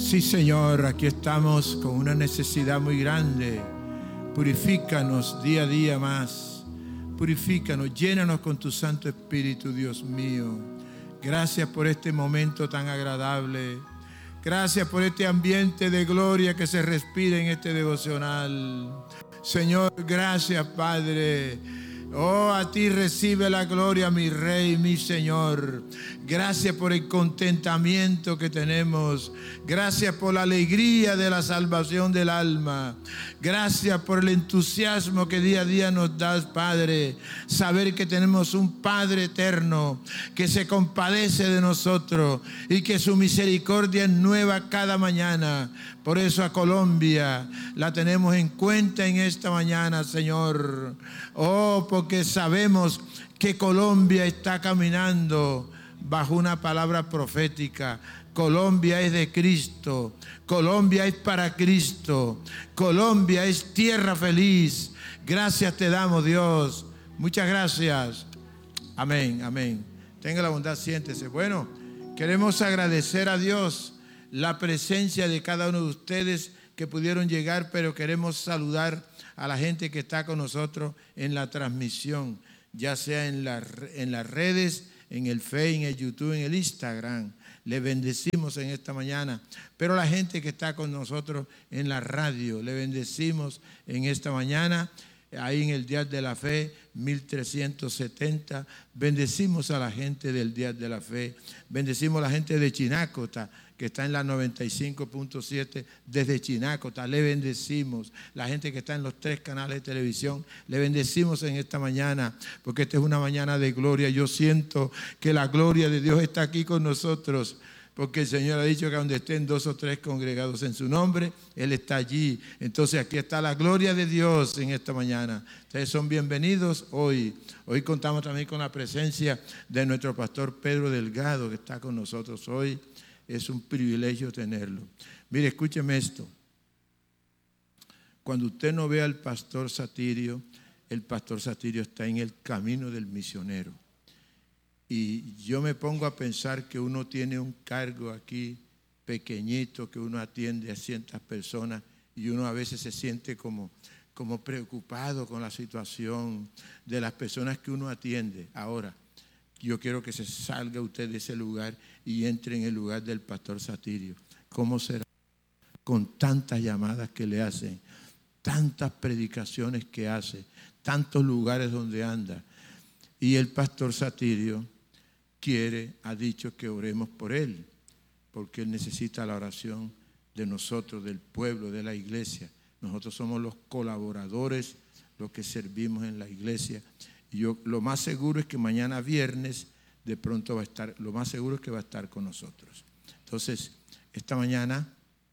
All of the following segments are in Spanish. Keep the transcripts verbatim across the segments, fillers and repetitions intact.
Sí, Señor, aquí estamos con una necesidad muy grande. Purifícanos día a día más. Purifícanos, llénanos con tu Santo Espíritu, Dios mío. Gracias por este momento tan agradable. Gracias por este ambiente de gloria que se respira en este devocional. Señor, gracias, Padre. Oh, a ti recibe la gloria, mi Rey, mi Señor. Gracias por el contentamiento que tenemos. Gracias por la alegría de la salvación del alma. Gracias por el entusiasmo que día a día nos das, Padre. Saber que tenemos un Padre eterno que se compadece de nosotros y que su misericordia es nueva cada mañana. Por eso a Colombia la tenemos en cuenta en esta mañana, Señor. Oh, porque sabemos que Colombia está caminando bajo una palabra profética. Colombia es de Cristo. Colombia es para Cristo. Colombia es tierra feliz. Gracias te damos, Dios. Muchas gracias. Amén, amén. Tenga la bondad, siéntese. Bueno, queremos agradecer a Dios la presencia de cada uno de ustedes que pudieron llegar, pero queremos saludar a la gente que está con nosotros en la transmisión, ya sea en, la, en las redes, en el Facebook, en el YouTube, en el Instagram. Le bendecimos en esta mañana. Pero la gente que está con nosotros en la radio, le bendecimos en esta mañana. Ahí en el Día de la Fe, mil trescientos setenta. Bendecimos a la gente del Día de la Fe. Bendecimos a la gente de Chinácota, que está en la noventa y cinco punto siete desde Chinácota. Le bendecimos. La gente que está en los tres canales de televisión, le bendecimos en esta mañana, porque esta es una mañana de gloria. Yo siento que la gloria de Dios está aquí con nosotros, porque el Señor ha dicho que donde estén dos o tres congregados en su nombre, Él está allí. Entonces aquí está la gloria de Dios en esta mañana. Ustedes son bienvenidos hoy. Hoy contamos también con la presencia de nuestro pastor Pedro Delgado, que está con nosotros hoy. Es un privilegio tenerlo. Mire, escúcheme esto. Cuando usted no ve al pastor Satirio, el pastor Satirio está en el camino del misionero. Y yo me pongo a pensar que uno tiene un cargo aquí pequeñito, que uno atiende a ciertas personas y uno a veces se siente como, como preocupado con la situación de las personas que uno atiende. Ahora, yo quiero que se salga usted de ese lugar y entre en el lugar del pastor Satirio. ¿Cómo será? Con tantas llamadas que le hacen, tantas predicaciones que hace, tantos lugares donde anda. Y el pastor Satirio quiere, ha dicho que oremos por él, porque él necesita la oración de nosotros, del pueblo, de la iglesia. Nosotros somos los colaboradores, los que servimos en la iglesia. Y yo lo más seguro es que mañana viernes de pronto va a estar, lo más seguro es que va a estar con nosotros. Entonces, esta mañana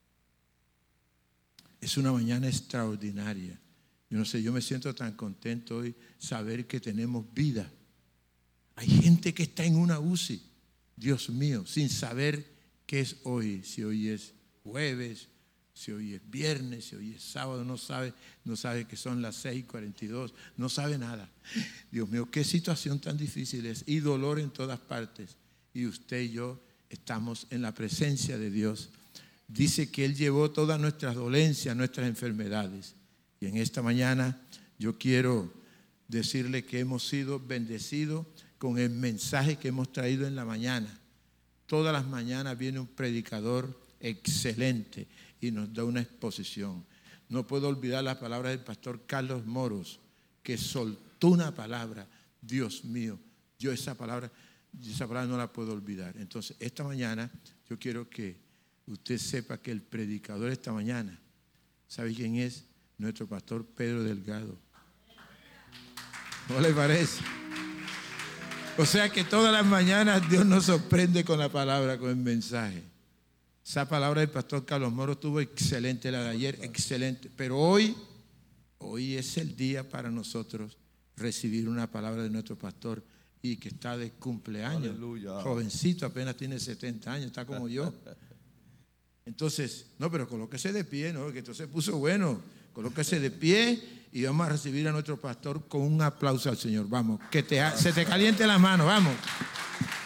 es una mañana extraordinaria. Yo no sé, yo me siento tan contento hoy saber que tenemos vida. Hay gente que está en una U C I, Dios mío, sin saber qué es hoy, si hoy es jueves, si hoy es viernes, si hoy es sábado, no sabe, no sabe que son las seis cuarenta y dos, no sabe nada. Dios mío, qué situación tan difícil es, y dolor en todas partes. Y usted y yo estamos en la presencia de Dios. Dice que Él llevó todas nuestras dolencias, nuestras enfermedades. Y en esta mañana yo quiero decirle que hemos sido bendecidos con el mensaje que hemos traído en la mañana. Todas las mañanas viene un predicador excelente y nos da una exposición. No puedo olvidar las palabras del pastor Carlos Moros, que soltó una palabra. Dios mío, yo esa palabra, esa palabra no la puedo olvidar. Entonces, esta mañana yo quiero que usted sepa que el predicador esta mañana, ¿sabe quién es? Nuestro pastor Pedro Delgado. ¿No le parece? O sea que todas las mañanas Dios nos sorprende con la palabra, con el mensaje. Esa palabra del pastor Carlos Moro estuvo excelente, la de ayer excelente, pero hoy, hoy es el día para nosotros recibir una palabra de nuestro pastor y que está de cumpleaños. Aleluya. Jovencito, apenas tiene setenta años, está como yo. Entonces, no, pero colóquese de pie, ¿no? Que esto se puso bueno. Colóquese de pie y vamos a recibir a nuestro pastor con un aplauso al Señor. Vamos, que te, se te caliente la mano, vamos.